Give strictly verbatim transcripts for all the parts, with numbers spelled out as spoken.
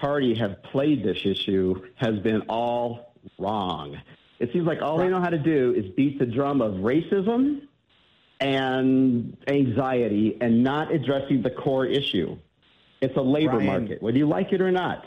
party have played this issue has been all wrong. It seems like all they know how to do is beat the drum of racism and anxiety and not addressing the core issue. It's a labor Brian, market, whether you like it or not.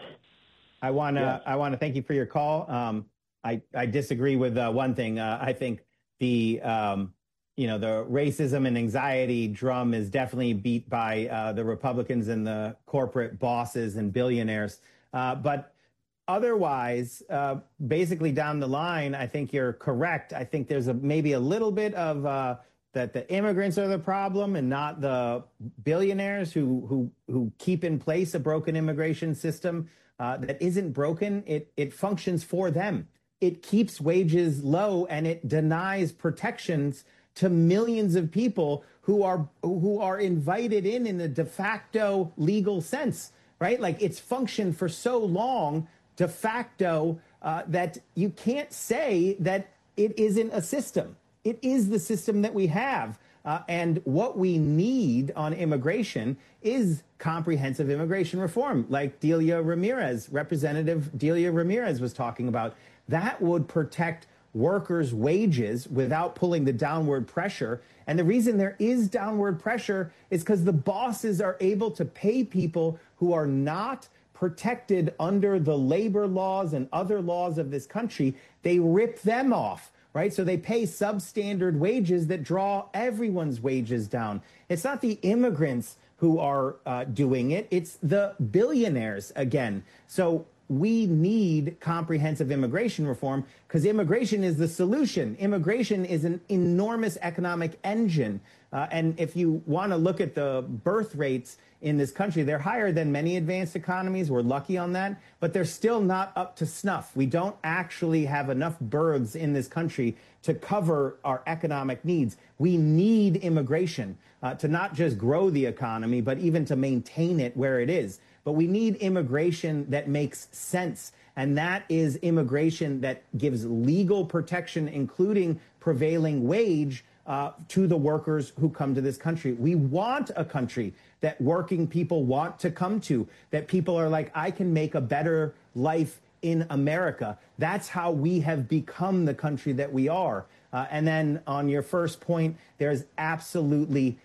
I want to Yes. I want to thank you for your call. Um, I, I disagree with uh, one thing. Uh, I think the um, you know the racism and anxiety drum is definitely beat by uh, the Republicans and the corporate bosses and billionaires. Uh, but otherwise, uh, basically down the line, I think you're correct. I think there's a maybe a little bit of uh, that the immigrants are the problem and not the billionaires who who who keep in place a broken immigration system uh, that isn't broken. It it functions for them. It keeps wages low and it denies protections to millions of people who are who are invited in in the de facto legal sense, right? Like it's functioned for so long de facto uh, that you can't say that it isn't a system. It is the system that we have. Uh, and what we need on immigration is comprehensive immigration reform, like Delia Ramirez, Representative Delia Ramirez was talking about. That would protect workers' wages without pulling the downward pressure. And the reason there is downward pressure is because the bosses are able to pay people who are not protected under the labor laws and other laws of this country. They rip them off, right? So they pay substandard wages that draw everyone's wages down. It's not the immigrants who are uh, doing it. It's the billionaires again. So we need comprehensive immigration reform because immigration is the solution. Immigration is an enormous economic engine. Uh, and if you want to look at the birth rates in this country, they're higher than many advanced economies. We're lucky on that, but they're still not up to snuff. We don't actually have enough births in this country to cover our economic needs. We need immigration uh, to not just grow the economy, but even to maintain it where it is. But we need immigration that makes sense. And that is immigration that gives legal protection, including prevailing wage, uh, to the workers who come to this country. We want a country that working people want to come to, that people are like, I can make a better life in America. That's how we have become the country that we are. Uh, and then on your first point, there's absolutely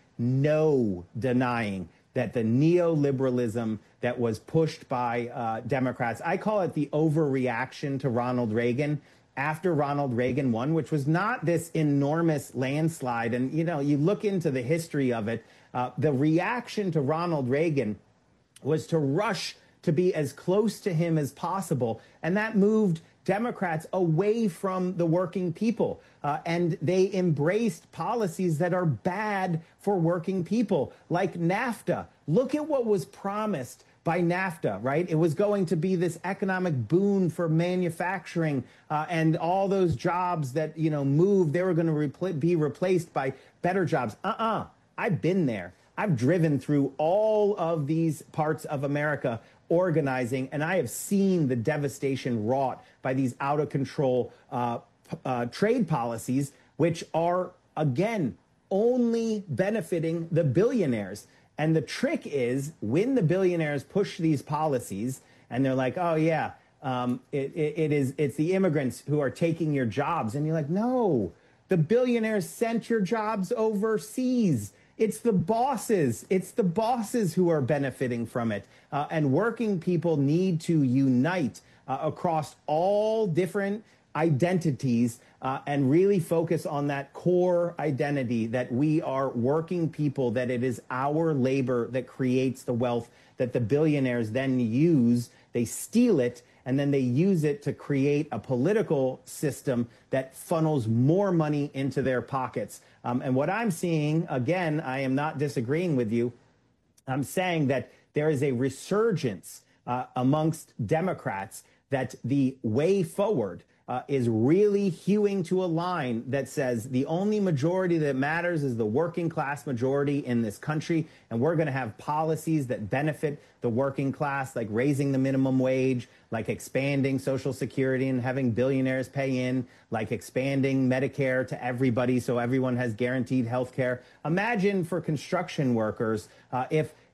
no denying that the neoliberalism that was pushed by uh, Democrats, I call it the overreaction to Ronald Reagan after Ronald Reagan won, which was not this enormous landslide. And, you know, you look into the history of it, uh, the reaction to Ronald Reagan was to rush to be as close to him as possible. And that moved Democrats away from the working people. Uh, and they embraced policies that are bad for working people, like NAFTA. Look at what was promised by NAFTA, right? It was going to be this economic boon for manufacturing uh, and all those jobs that, you know, moved, they were going to repl- be replaced by better jobs. Uh-uh. I've been there. I've driven through all of these parts of America organizing, and I have seen the devastation wrought by these out of control uh, uh, trade policies, which are, again, only benefiting the billionaires. And the trick is when the billionaires push these policies and they're like, oh, yeah, um, it, it, it is it's the immigrants who are taking your jobs. And you're like, no, the billionaires sent your jobs overseas. It's the bosses. It's the bosses who are benefiting from it. Uh, and working people need to unite uh, across all different identities uh, and really focus on that core identity that we are working people, that it is our labor that creates the wealth that the billionaires then use. They steal it and then they use it to create a political system that funnels more money into their pockets. Um, and what I'm seeing, again, I am not disagreeing with you. I'm saying that there is a resurgence uh, amongst Democrats that the way forward uh, is really hewing to a line that says the only majority that matters is the working class majority in this country. And we're going to have policies that benefit the working class, like raising the minimum wage, like expanding Social Security and having billionaires pay in, like expanding Medicare to everybody so everyone has guaranteed health care. Imagine for construction workers uh, if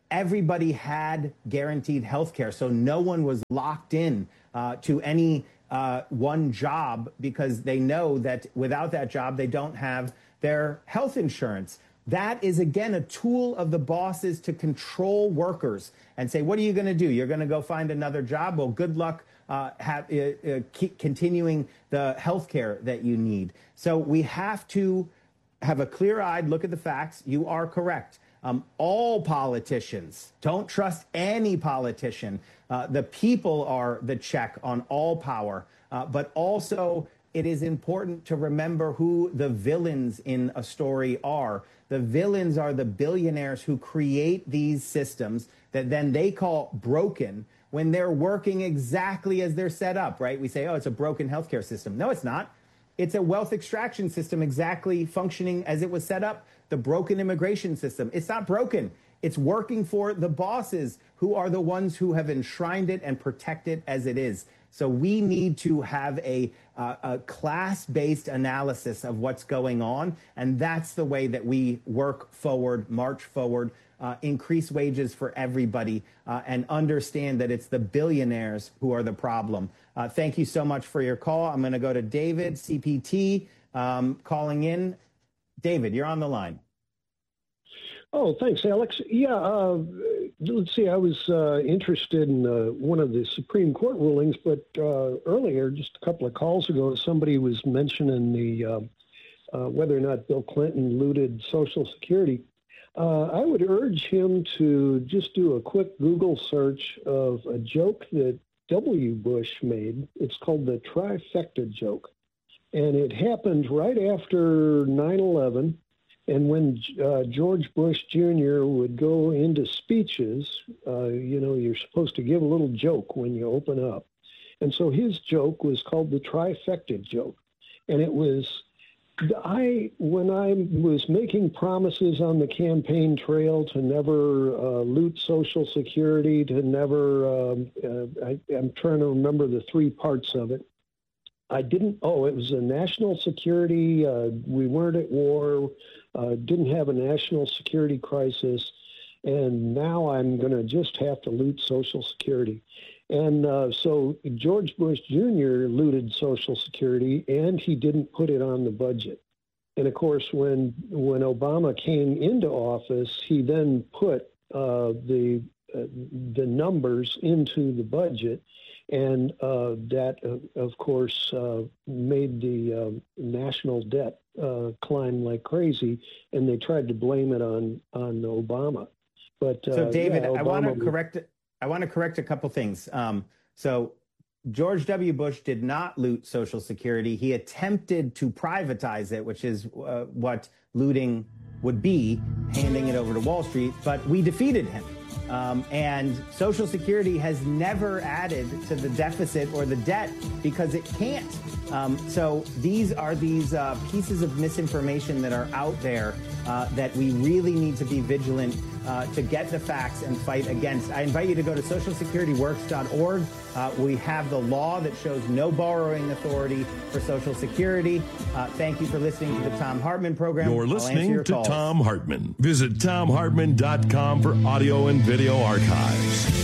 everybody had guaranteed health care. So no one was locked in uh, to any uh, one job because they know that without that job, they don't have their health insurance. That is, again, a tool of the bosses to control workers and say, what are you going to do? You're going to go find another job? Well, good luck uh, have, uh, uh, keep continuing the health care that you need. So we have to have a clear-eyed look at the facts. You are correct. Um, all politicians, don't trust any politician. Uh, the people are the check on all power. Uh, but also, it is important to remember who the villains in a story are. The villains are the billionaires who create these systems that then they call broken when they're working exactly as they're set up, right? We say, oh, it's a broken healthcare system. No, it's not. It's a wealth extraction system exactly functioning as it was set up. The broken immigration system. It's not broken. It's working for the bosses who are the ones who have enshrined it and protect it as it is. So we need to have a, uh, a class-based analysis of what's going on, and that's the way that we work forward, march forward, uh, increase wages for everybody, uh, and understand that it's the billionaires who are the problem. Uh, thank you so much for your call. I'm going to go to David, C P T, um, calling in. David, you're on the line. Oh, thanks, Alex. Yeah, uh, let's see. I was uh, interested in uh, one of the Supreme Court rulings, but uh, earlier, just a couple of calls ago, somebody was mentioning the uh, uh, whether or not Bill Clinton looted Social Security. Uh, I would urge him to just do a quick Google search of a joke that W. Bush made. It's called the trifecta joke, and it happened right after nine eleven. And when uh, George Bush Junior would go into speeches, uh, you know, you're supposed to give a little joke when you open up. And so his joke was called the trifecta joke. And it was, I, when I was making promises on the campaign trail to never uh, loot Social Security, to never, um, uh, I, I'm trying to remember the three parts of it. I didn't, oh, it was a national security, uh, we weren't at war, uh, didn't have a national security crisis, and now I'm going to just have to loot Social Security. And uh, so George Bush Junior looted Social Security, and he didn't put it on the budget. And of course, when when Obama came into office, he then put uh, the uh, the numbers into the budget. And uh, that, uh, of course, uh, made the uh, national debt uh, climb like crazy, and they tried to blame it on on Obama. But uh, so, David, yeah, I want to correct. I want to correct a couple things. Um, so, George W. Bush did not loot Social Security. He attempted to privatize it, which is uh, what looting would be, handing it over to Wall Street. But we defeated him. Um, and Social Security has never added to the deficit or the debt because it can't. Um, so these are these uh, pieces of misinformation that are out there uh, that we really need to be vigilant uh, to get the facts and fight against. I invite you to go to social security works dot org. Uh, we have the law that shows no borrowing authority for Social Security. Uh, thank you for listening to the Thom Hartmann program. You're listening your to calls. Thom Hartmann. Visit thom hartmann dot com for audio and video archives.